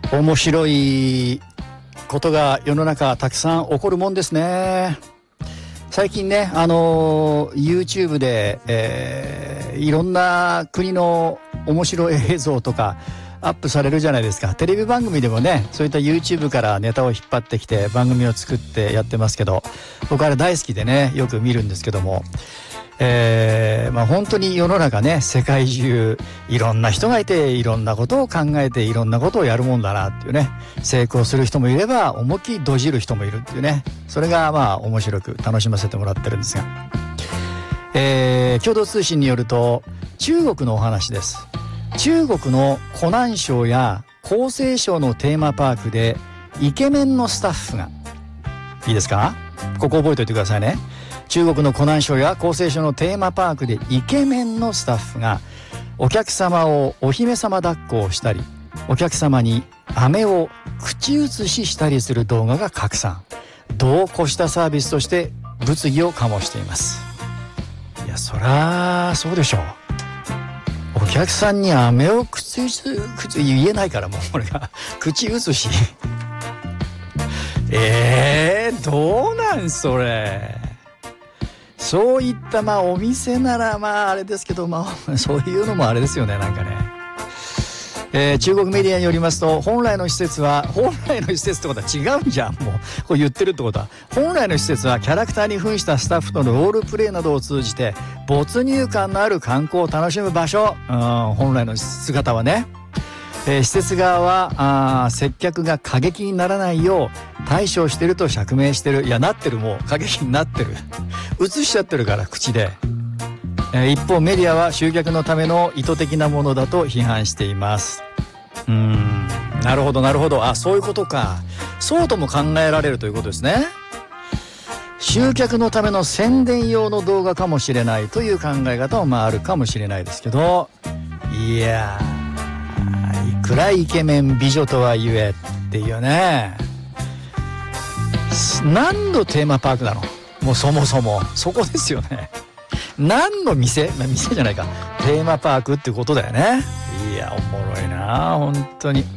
面白いことが世の中たくさん起こるもんですね。最近ね、YouTube で、いろんな国の面白い映像とかアップされるじゃないですか。テレビ番組でもね、そういった YouTube からネタを引っ張ってきて番組を作ってやってますけど、僕あれ大好きでね、よく見るんですけども、本当に世の中ね、世界中いろんな人がいて、いろんなことを考えて、いろんなことをやるもんだなっていうね。成功する人もいれば思いっきりドジる人もいるっていうね。それが面白く楽しませてもらってるんですが、共同通信によると中国のお話です。中国の湖南省や江西省のテーマパークでイケメンのスタッフが、いいですか、ここ覚えておいてくださいね。中国の湖南省や江西省のテーマパークでイケメンのスタッフがお客様をお姫様抱っこをしたり、お客様に飴を口移ししたりする動画が拡散。度を越したサービスとして物議を醸しています。いや、そらそうでしょう。お客さんに飴を口言えないから、もうこれが口移しどうなんそれ。そういったお店ならあれですけど、そういうのもあれですよね、なんかね。中国メディアによりますと、本来の施設ってことは違うんじゃん。もうこれ言ってるってことは、本来の施設はキャラクターに扮したスタッフとのロールプレイなどを通じて没入感のある観光を楽しむ場所。本来の姿はね。施設側は接客が過激にならないよう対処してると釈明してる。いや、なってる、もう過激になってる映しちゃってるから、口で。一方メディアは集客のための意図的なものだと批判しています。なるほどなるほど。そういうことか。そうとも考えられるということですね。集客のための宣伝用の動画かもしれないという考え方もあるかもしれないですけど、いやー、いくらイケメン美女とはいえっていうね。何のテーマパークなの、もうそもそもそこですよね。何の店じゃないか、テーマパークってことだよね。いや、おもろいな本当に。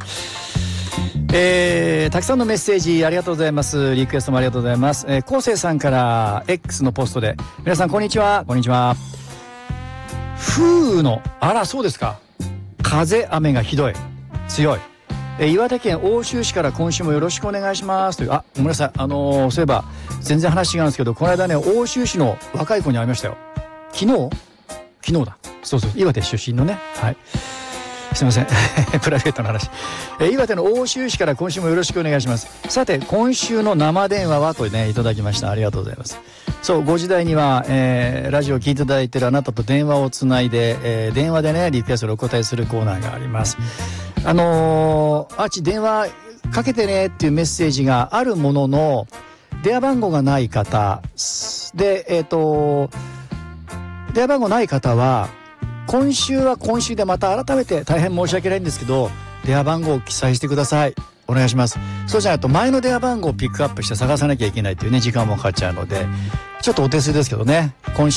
たくさんのメッセージありがとうございます。リクエストもありがとうございます。昴生さんから X のポストで、皆さんこんにちは。こんにちは。風雨の、そうですか。風雨がひどい、強い。岩手県奥州市から今週もよろしくお願いしますという。ごめんなさい。そういえば全然話違うんですけど、この間ね、奥州市の若い子に会いましたよ。昨日だ。そう、岩手出身のね。はい。すいません。プライベートの話。岩手の奥州市から今週もよろしくお願いします。さて、今週の生電話はとね、いただきました。ありがとうございます。そう、5時台には、ラジオを聞いていただいているあなたと電話をつないで、電話でね、リクエストでお答えするコーナーがあります。電話かけてねっていうメッセージがあるものの、電話番号がない方で、電話番号ない方は、今週は今週でまた改めて大変申し訳ないんですけど、電話番号を記載してください。お願いします。そうじゃないと前の電話番号をピックアップして探さなきゃいけないというね、時間もかかっちゃうので、ちょっとお手数ですけどね、今週